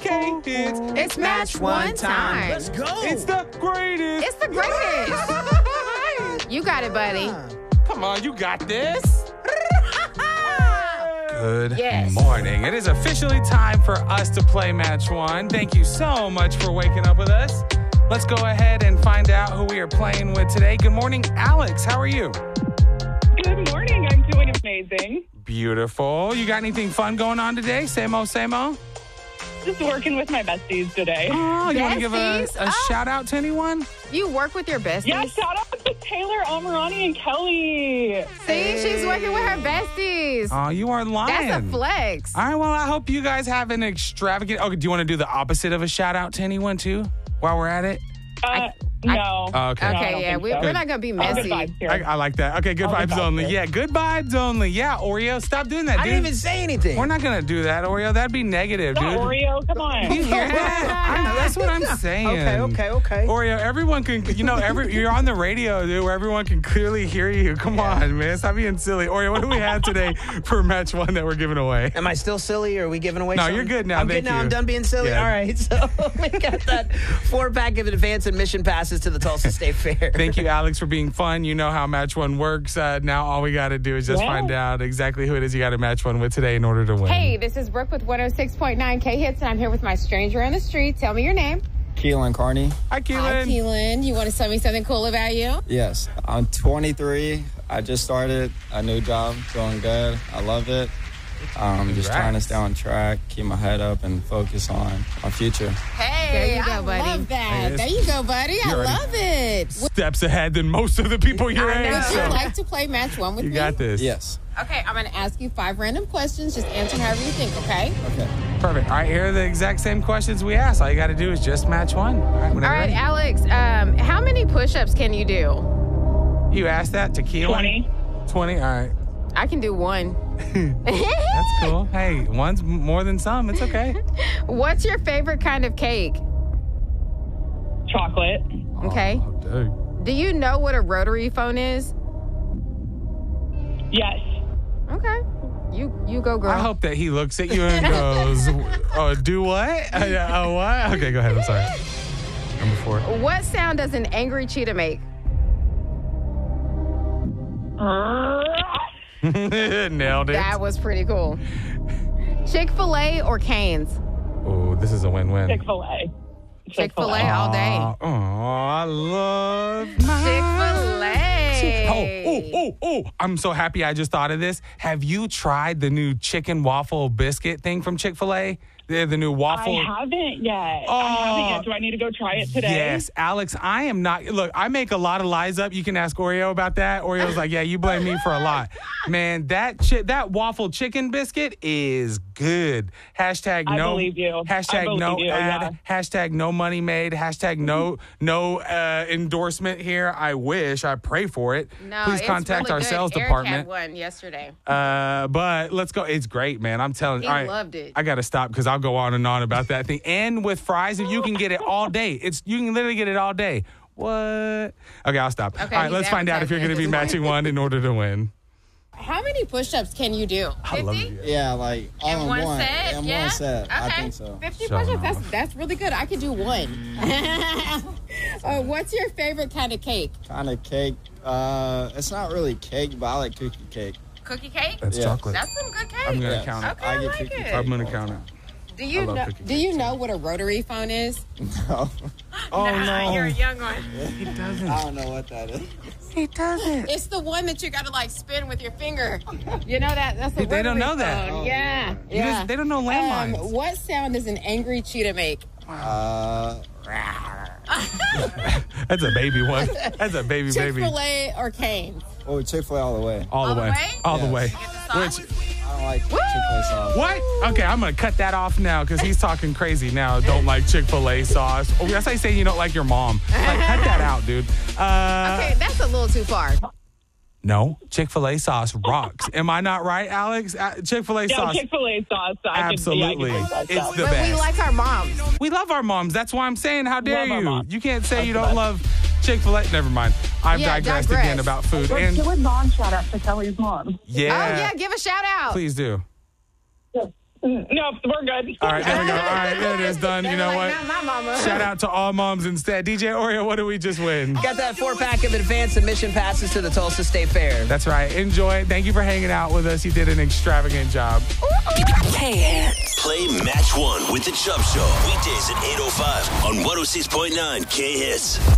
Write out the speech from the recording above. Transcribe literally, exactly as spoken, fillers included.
K Hits. It's Match One Time. Let's go. It's the greatest. It's the greatest. You got it, buddy. Come on, you got this. Good Yes. morning. It is officially time for us to play Match One. Thank you so much for waking up with us. Let's go ahead and find out who we are playing with today. Good morning, Alex. How are you? Good morning. I'm doing amazing. Beautiful. You got anything fun going on today? Same old, same old? Just working with my besties today. Oh, you want to give a, Besties? a Oh. shout out to anyone? You work with your besties? Yeah, shout out to Taylor, Amarani, and Kelly. See, she's working with her besties. Oh, you are lying. That's a flex. All right, well, I hope you guys have an extravagant... Okay, do you want to do the opposite of a shout out to anyone, too, while we're at it? Uh, no. Oh, okay. No, I Okay, don't yeah, think we, so. we're not going to be Oh, messy. good vibes here. I, I like that. Okay, good All good vibes vibes only. here. Yeah, good vibes only. Yeah, Oreo, stop doing that, I dude. didn't even say anything. We're not going to do that, Oreo. That'd be negative, Not dude. Oreo, come on. You hear that? I know, that's what I'm saying. Okay, okay, okay. Oreo, everyone can, you know, every you're on the radio, dude, where everyone can clearly hear you. Come on, man. Stop being silly. Oreo, what do we have today for Match One that we're giving away? Am I still silly, or are we giving away No, something? you're good now. I'm Thank good now. you. I'm done being silly. Yeah. All right, so we got that four-pack of advance admission passes to the Tulsa State Fair. Thank you, Alex, for being fun. You know how Match One works. Uh, now all we got to do is just Yeah. find out exactly who it is you got to match one with today in order to win. Hey, this is Brooke with one oh six point nine K Hits, and I'm here with my stranger on the street. Tell me your name. Keelan Carney. Hi, Keelan. Hi, Keelan. You want to tell me something cool about you? Yes, I'm twenty-three. I just started a new job, going good. I love it. Um, just trying to Congrats. stay on track, keep my head up, and focus on my future. Hey, There you go, I buddy. love that. Hey, There you go, buddy. I you already- love it. Would Steps ahead than most of the people your would age. you So like to play Match One with you me? got this. Yes. Okay, I'm going to ask you five random questions. Just answer however you think, okay? Okay. Perfect. All right, here are the exact same questions we asked. All you got to do is just match one. All right, whenever All right, ready. Alex, um, how many push-ups can you do? You asked that to Keelan? twenty. twenty, all right. I can do one. That's cool. Hey, one's m- more than some. It's okay. What's your favorite kind of cake? Chocolate. Okay. Oh, dude. Do you know what a rotary phone is? Yes. Okay. You you go, girl. I hope that he looks at you and goes, oh, do what? Uh, uh, what? Okay, go ahead. I'm sorry. Number four. What sound does an angry cheetah make? Nailed it. That was pretty cool. Chick-fil-A or Cane's? Oh, this is a win-win. Chick-fil-A. Chick-fil-A all day. Oh, I love my Chick-fil-A. Oh, oh, oh, oh. I'm so happy I just thought of this. Have you tried the new chicken waffle biscuit thing from Chick-fil-A? They're the new waffle. I haven't yet. I Oh. haven't yet. Do I need to go try it today? Yes, Alex, I am not. Look, I make a lot of lies up. You can ask Oreo about that. Oreo's like, yeah, you blame me for a lot. Man, that chi- that waffle chicken biscuit is good. Hashtag I no. believe you. I Hashtag believe no you, ad. yeah. Hashtag no money made. Hashtag no no uh, endorsement here. I wish. I pray for it. No, Please it's contact really our good. sales Eric department. had one yesterday. Uh, but let's go. It's great, man. I'm telling He you. All right, loved it. I got to stop because I'll go on and on about that thing. And with fries, if you can get it all day, it's you can literally get it all day. What? Okay, I'll stop. Okay, all right, he's let's find out if you're going to be advertising. matching one in order to win. How many push-ups can you do? I love you. Yeah, like all In in one one. set? In yeah? one set. I Okay. think so. fifty Showing push-ups, that's, off. that's really good. I could do one. uh, what's your favorite kind of cake? Kind of cake. Uh, it's not really cake, but I like cookie cake. Cookie cake? That's Yeah. chocolate. That's some good cake. I'm going to Yes. count it. Okay, I I get like cookie it. cake. I'm going to all count the it. Do I you love know? cookie Do you know what a rotary phone is? No, Oh, Nah, no. you're a young one. He doesn't. I don't know what that is. He doesn't. It's the one that you got to like spin with your finger. You know that? That's a They don't rotary know that. phone. Oh, Yeah, You yeah. just- they don't know landlines. Um, what sound does an angry cheetah make? Uh, That's a baby one. That's a baby baby. Chick-fil-A or Cane's? oh, Chick-fil-A all the way. All, All the the way. way? All the Yes. way. sauce? Which, I don't like Chick-fil-A sauce. what? Okay, I'm going to cut that off now because he's talking crazy now. Don't like Chick-fil-A sauce. Oh, that's like saying you don't like your mom. Like, cut that out, dude. Uh, Okay, that's a little too far. No, Chick-fil-A sauce rocks. Am I not right, Alex? Uh, Chick-fil-A Yeah, sauce. Chick-fil-A sauce. I Absolutely. Can, yeah, I can take that It's stuff. the But we best. like our moms. We love our moms. That's why I'm saying, how dare Love our you? moms. You can't say you That's don't the love Chick-fil-A. Never mind. I've Yeah, digressed digress. again about food. Let's And do a non-shout out to Kelly's mom. yeah, Oh, yeah, give a shout out. please do. So, No, we're good. All right, there we go. All right, there it is, done. You know Like, what? not my mama. Shout out to all moms instead. D J Oreo, what did we just win? Got that four pack of advanced admission passes to the Tulsa State Fair. That's right. Enjoy. Thank you for hanging out with us. You did an extravagant job. K-Hits. Play Match One with the Chubb Show. Weekdays at eight oh five on one oh six point nine K-Hits.